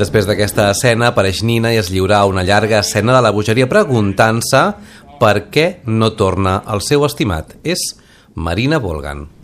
Després d'aquesta escena apareix Nina i es lliura a una llarga escena de la bogeria preguntant-se per què no torna al seu estimat. És Marina Volgan.